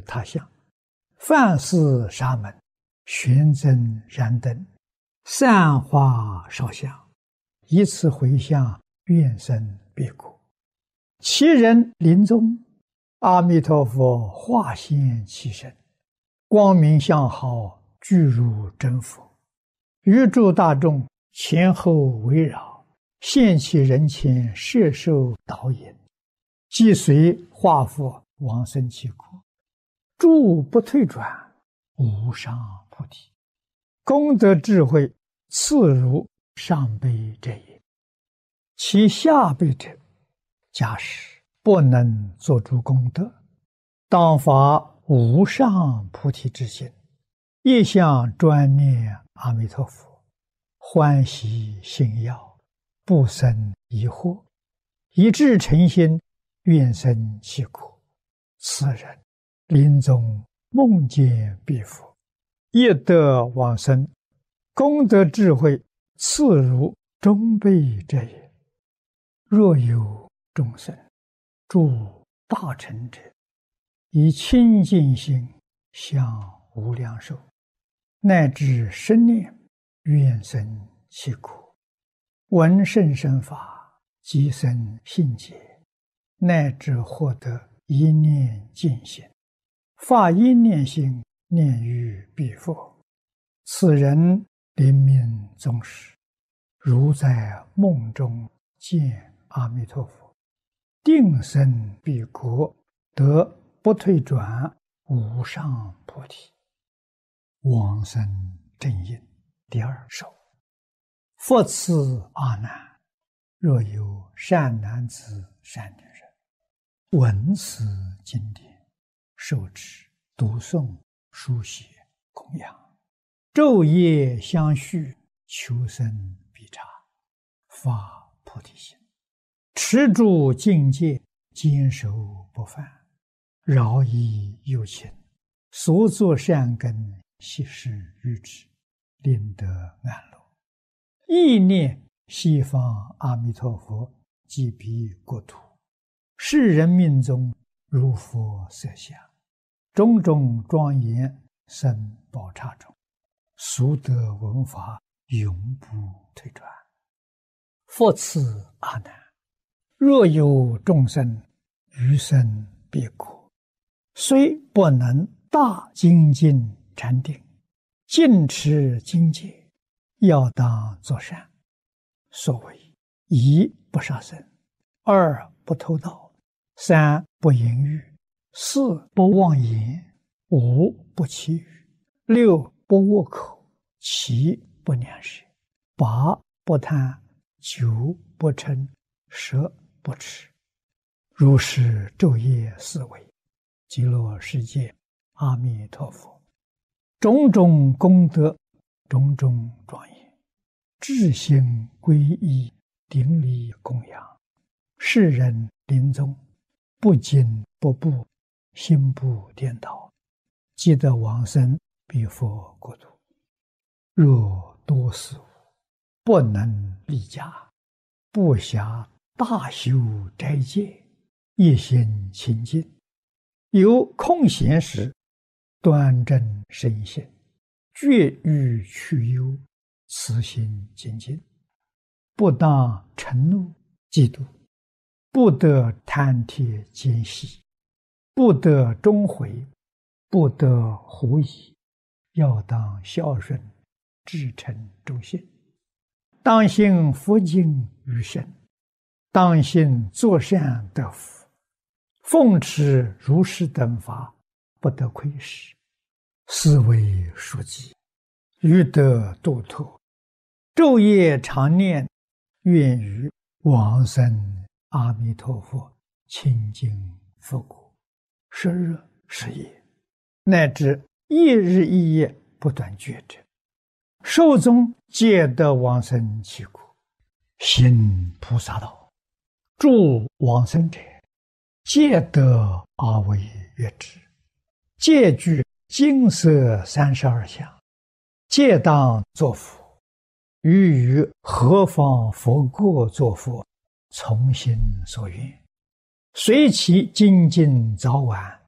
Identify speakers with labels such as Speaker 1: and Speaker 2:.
Speaker 1: 他乡，梵寺沙门，玄真燃灯，散花烧香，以此回向愿生彼国。其人临终，阿弥陀佛化现其身，光明相好，具如真佛，于诸大众前后围绕，现其人前，摄受导引，即随化佛往生其国，诸不退转，无上菩提。功德智慧次如上辈者也。其下辈者，假使不能做诸功德，当发无上菩提之心，一向专念阿弥陀佛，欢喜信要，不生疑惑，以至诚心，愿生其国。此人临终梦见彼佛，业得往生，功德智慧次如中辈者也。若有众生诸大乘者，以清净心向无量寿，乃至生念愿生其国，闻甚深法，即生信解，乃至获得一念净心，发一念心，念于彼佛。此人临命终时，如在梦中见阿弥陀佛，定生彼国，得不退转无上菩提。往生正因第二首。复次阿难，若有善男子善女人，闻此经典，受持读诵书写供养，昼夜相续，求生必察，发菩提心，持住境界，坚守不犯，饶益有情，所作善根，悉施于之，令得安乐。意念西方阿弥陀佛即彼国土，世人命中如佛色相，种种庄严生宝刹中，速得闻法，永不退转。复次阿难，若有众生余生彼国，虽不能大精进禅定，尽持经戒，要当作善。所谓一不杀生，二不偷盗，三不淫欲，四不妄言，五不绮语，六不恶口，七不两舌，八不贪，九不嗔，十不痴。如是昼夜思维，极乐世界阿弥陀佛，种种功德，种种庄严，至心皈依，顶礼供养，世人临终不惊不怖，心不颠倒，即得往生彼佛国土。若多死无，不能立家，不暇大修斋戒，一心清净，有空闲时，端正身心，绝欲去忧，慈心精进，不当嗔怒嫉妒，不得贪帖奸细，不得终悔，不得狐疑，要当孝顺，至诚忠信，当信佛经于身，当信作善得福，奉持如是等法，不得亏失，是为书记，欲得度脱，昼夜常念，愿于往生阿弥陀佛清净佛国，时日时夜，乃至一日一夜不断觉者，寿终皆得往生其国。行菩萨道，诸往生者，皆得阿惟越之，皆具金色32相，皆当作佛。欲于何方佛国作佛，从心所愿，随其精进早晚，